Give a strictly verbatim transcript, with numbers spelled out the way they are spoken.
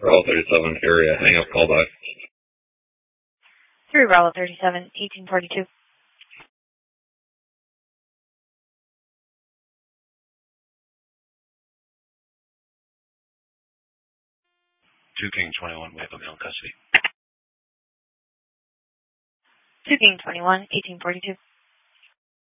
Bravo thirty-seven area, hang up, call back. three Bravo thirty-seven, eighteen forty-two. two King twenty-one, we have a male in custody. two King twenty-one, eighteen forty-two.